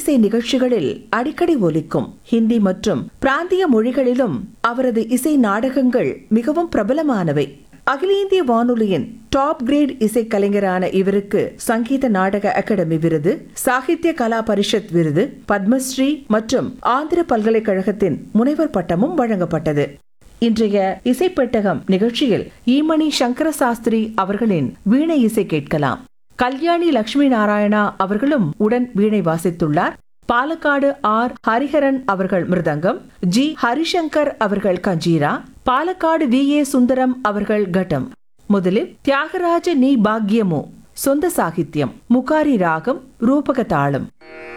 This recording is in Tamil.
இசை நிகழ்ச்சிகளில் அடிக்கடி ஒலிக்கும். ஹிந்தி மற்றும் பிராந்திய மொழிகளிலும் அவரது இசை நாடகங்கள் மிகவும் பிரபலமானவை. அகில இந்திய வானொலியின் டாப் கிரேட் இசைக்கலைஞரான இவருக்கு சங்கீத நாடக அகாடமி விருது, சாகித்ய கலா பரிஷத் விருது, பத்மஸ்ரீ மற்றும் ஆந்திர பல்கலைக்கழகத்தின் முனைவர் பட்டமும் வழங்கப்பட்டது. இன்றைய இசைப்பெட்டகம் நிகழ்ச்சியில் ஈமணி சங்கர சாஸ்திரி அவர்களின் வீணை இசை கேட்கலாம். கல்யாணி லட்சுமி நாராயணா அவர்களும் உடன் வீணை வாசித்துள்ளார். பாலக்காடு ஆர் ஹரிஹரன் அவர்கள் மிருதங்கம், ஜி ஹரிசங்கர் அவர்கள் கஞ்சீரா, பாலக்காடு வி.ஏ. சுந்தரம் அவர்கள் கட்டம். முதலில் தியாகராஜ நீ பாக்யமோ சொந்த சாகித்யம், முகாரி ராகம், ரூபக தாளம்.